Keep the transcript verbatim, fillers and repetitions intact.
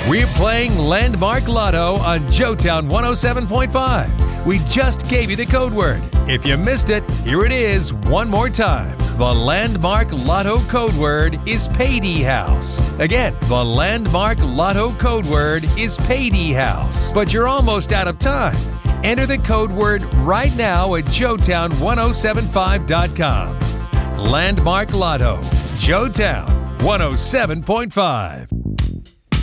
We're playing Landmark Lotto on Joetown one oh seven point five. We just gave you the code word. If you missed it, here it is one more time. The Landmark Lotto code word is Payday House. Again, the Landmark Lotto code word is Payday House. But you're almost out of time. Enter the code word right now at Joetown ten seventy-five dot com. Landmark Lotto, Joetown one oh seven point five.